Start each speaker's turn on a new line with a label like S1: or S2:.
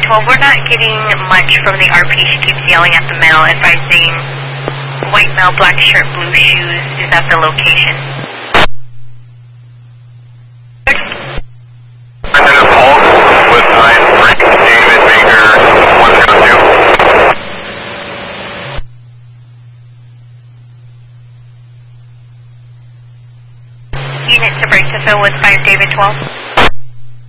S1: 12, we're not getting much from the RP. She keeps yelling at the male, advising white male, black shirt, blue shoes is at the location.
S2: President Paul with 9-3, David Baker, 102.
S1: Unit to break to fill with 5 David 12.